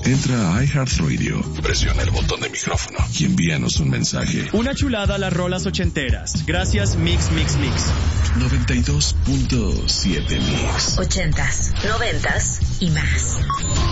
Entra a iHeartRadio, presiona el botón de micrófono y envíanos un mensaje. Una chulada a las rolas ochenteras. Gracias Mix Mix Mix. 92.7 Mix. 80s, 90s y más.